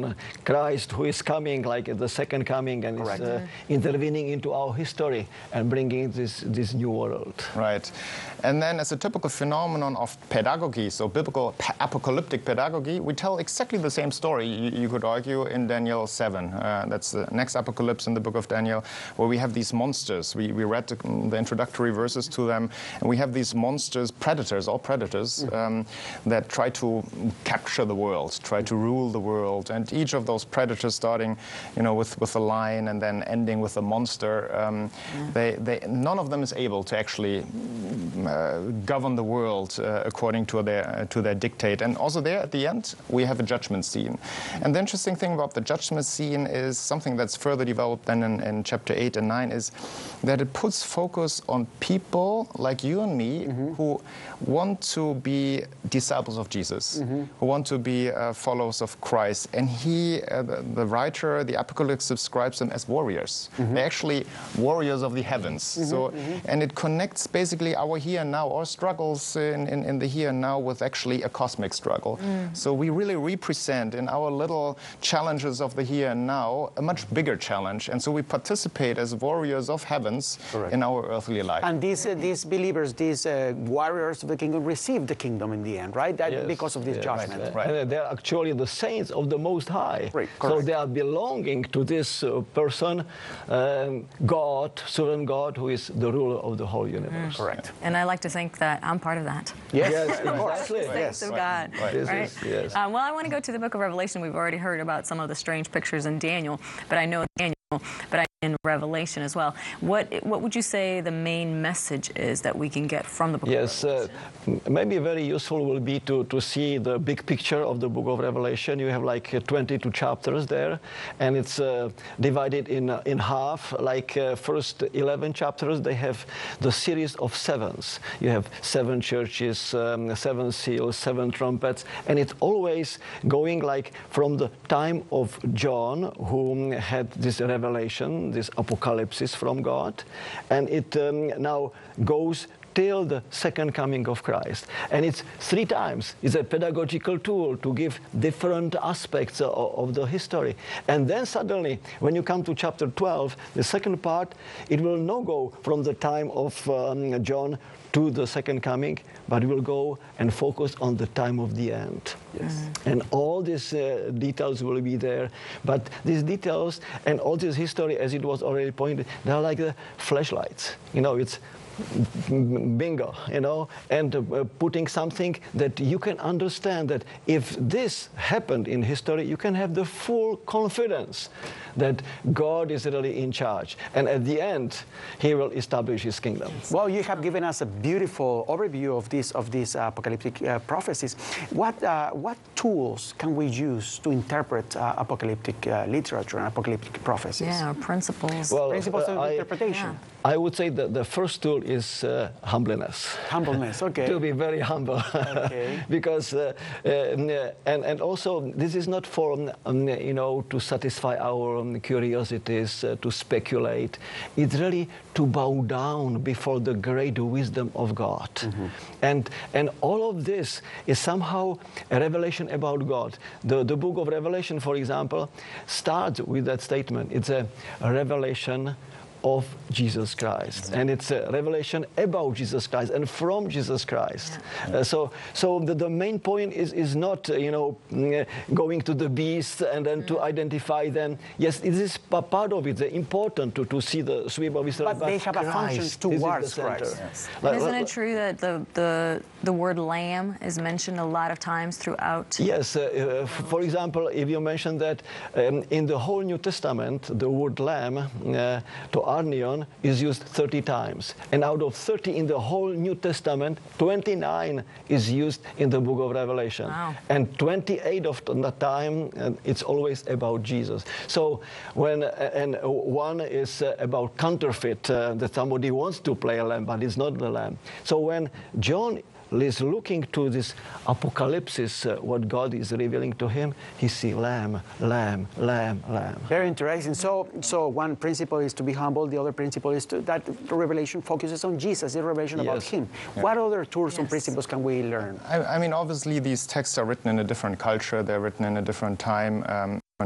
Christ who is coming, like the second coming, and is intervening into our history and bringing this new world. Right. And then as a typical phenomenon of pedagogy, so biblical apocalyptic pedagogy, we tell exactly the same story, you could argue, in Daniel 7. That's the next apocalypse in the book of Daniel, where we have these monsters. We read the introductory verses to them, and we have these monsters, predators, all predators, that try to capture the world, try to rule the world. And each of those predators, starting, with a lion and then ending with a monster, none of them is able to actually govern the world according to their dictate. And also there at the end we have a judgment scene. And the interesting thing about the judgment scene is something that's further developed than in chapter 8 and 9, is that it puts focus on people like you and me who want to be disciples of Jesus, who want to be followers of Christ. And the writer, the Apocalypse, describes them as warriors. They're actually warriors of the heavens. And it connects basically our here and now, our struggles in the here and now, with actually a cosmic struggle. So we really represent in our little challenges of the here and now a much bigger challenge. And so we participate as warriors of heavens in our earthly life. And these believers, these warriors of the kingdom, receive the kingdom in the end, right? Because of this judgment. Right. And they're actually the saints of the Most High. So they are belonging to this person, God, sovereign God, who is the ruler of the whole universe. Correct. And I like to think that I'm part of that. Yes, exactly. Thanks of God. Right. Well, I want to go to the book of Revelation. We've already heard about some of the strange pictures in Daniel, but I know in Revelation as well. What would you say the main message is that we can get from the book of Revelation? Maybe very useful will be to see the big picture of the book of Revelation. You have like 22 chapters there, and it's divided in half. Like first 11 chapters, they have the series of sevens. You have 7 churches, 7 seals, 7 trumpets, and it's always going like from the time of John, who had this revelation, this apocalypse from God, and it now goes till the second coming of Christ. And it's 3 times. It's a pedagogical tool to give different aspects of the history. And then suddenly, when you come to chapter 12, the second part, it will not go from the time of John to the second coming, but will go and focus on the time of the end. And all these details will be there. But these details and all this history, as it was already pointed, they are like the flashlights. It's bingo, and putting something that you can understand that if this happened in history, you can have the full confidence that God is really in charge. And at the end, He will establish His kingdom. Well, you have given us a beautiful overview of these apocalyptic prophecies. What tools can we use to interpret apocalyptic literature and apocalyptic prophecies? Yeah, principles. Well, principles of interpretation. I would say that the first tool is humbleness. Humbleness, okay. To be very humble. Okay. Because, and also, this is not for, to satisfy our curiosities, to speculate. It's really to bow down before the great wisdom of God. And all of this is somehow a revelation about God. The book of Revelation, for example, starts with that statement. It's a revelation of Jesus Christ, and it's a revelation about Jesus Christ and from Jesus Christ. So the main point is not going to the beasts and then to identify them. Yes, it is part of it. It's important to see the sweep of Israel. But they have a function towards Christ. And isn't it true that the word lamb is mentioned a lot of times throughout? Yes. For example, if you mention that in the whole New Testament, the word lamb to Arnion is used 30 times. And out of 30 in the whole New Testament, 29 is used in the book of Revelation. Wow. And 28 of the time, it's always about Jesus. So and one is about counterfeit, that somebody wants to play a lamb, but it's not the lamb. So when John is looking to this apocalypse, what God is revealing to him, he sees lamb, lamb, lamb, lamb. Very interesting. So one principle is to be humble. The other principle is that the revelation focuses on Jesus, the revelation about Him. What other tools and principles can we learn? I mean, obviously, these texts are written in a different culture. They're written in a different time.